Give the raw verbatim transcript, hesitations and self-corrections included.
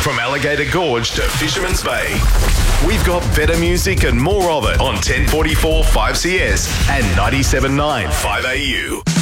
From Alligator Gorge to Fisherman's Bay, we've got better music and more of it on ten forty-four five C S and ninety-seven point nine five A U.